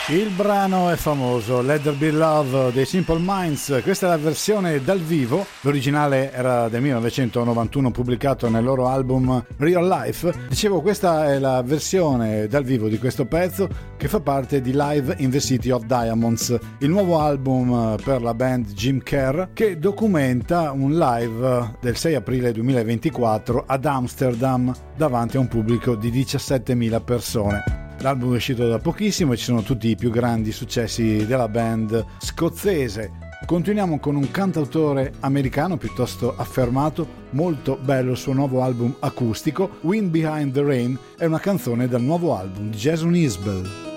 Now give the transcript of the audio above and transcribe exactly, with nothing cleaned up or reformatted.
Il brano è famoso, Let There Be Love dei Simple Minds. Questa è la versione dal vivo, l'originale era del millenovecentonovantuno, pubblicato nel loro album Real Life. Dicevo, questa è la versione dal vivo di questo pezzo che fa parte di Live in the City of Diamonds, il nuovo album per la band Jim Kerr, che documenta un live del sei aprile duemilaventiquattro ad Amsterdam davanti a un pubblico di diciassettemila persone. L'album è uscito da pochissimo e ci sono tutti i più grandi successi della band scozzese. Continuiamo con un cantautore americano piuttosto affermato, molto bello il suo nuovo album acustico. Wind Behind the Rain è una canzone dal nuovo album di Jason Isbell.